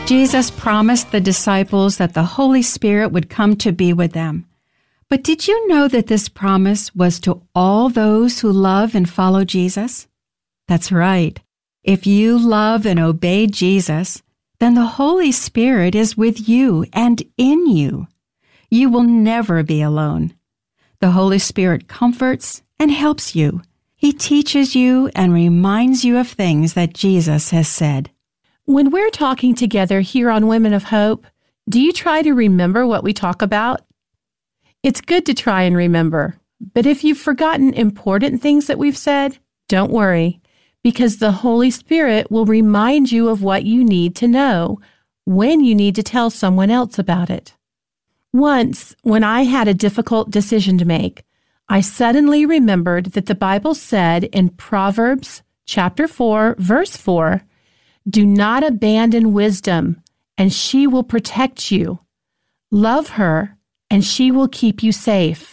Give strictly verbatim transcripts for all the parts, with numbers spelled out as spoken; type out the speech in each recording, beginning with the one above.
Jesus promised the disciples that the Holy Spirit would come to be with them. But did you know that this promise was to all those who love and follow Jesus? That's right. If you love and obey Jesus, then the Holy Spirit is with you and in you. You will never be alone. The Holy Spirit comforts and helps you. He teaches you and reminds you of things that Jesus has said. When we're talking together here on Women of Hope, do you try to remember what we talk about? It's good to try and remember, but if you've forgotten important things that we've said, don't worry, because the Holy Spirit will remind you of what you need to know when you need to tell someone else about it. Once, when I had a difficult decision to make, I suddenly remembered that the Bible said in Proverbs chapter four, verse four, "Do not abandon wisdom, and she will protect you. Love her, and she will keep you safe."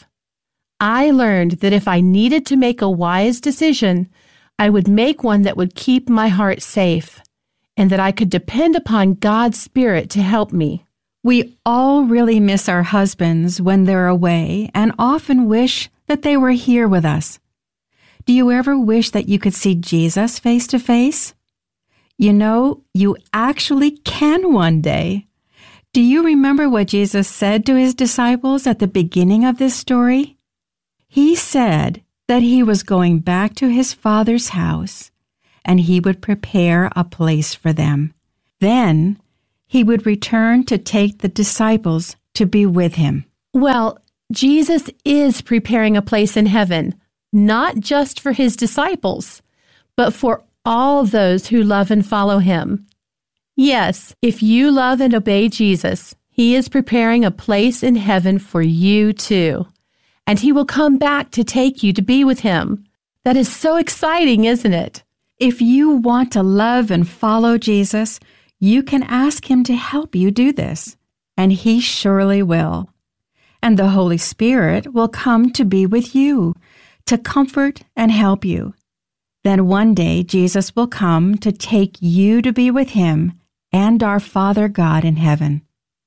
I learned that if I needed to make a wise decision, I would make one that would keep my heart safe, and that I could depend upon God's Spirit to help me. We all really miss our husbands when they're away and often wish that they were here with us. Do you ever wish that you could see Jesus face to face? You know, you actually can one day. Do you remember what Jesus said to his disciples at the beginning of this story? He said that he was going back to his Father's house, and he would prepare a place for them. Then he would return to take the disciples to be with him. Well, Jesus is preparing a place in heaven, not just for his disciples, but for all those who love and follow him. Yes, if you love and obey Jesus, he is preparing a place in heaven for you too. And he will come back to take you to be with him. That is so exciting, isn't it? If you want to love and follow Jesus, you can ask him to help you do this, and he surely will. And the Holy Spirit will come to be with you, to comfort and help you. Then one day Jesus will come to take you to be with him and our Father God in heaven.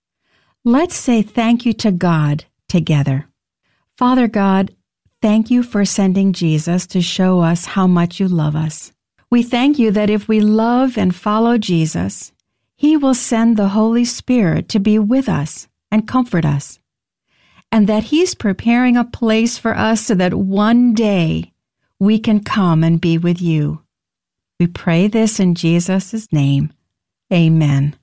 Let's say thank you to God together. Father God, thank you for sending Jesus to show us how much you love us. We thank you that if we love and follow Jesus, he will send the Holy Spirit to be with us and comfort us, and that he's preparing a place for us so that one day we can come and be with you. We pray this in Jesus' name. Amen.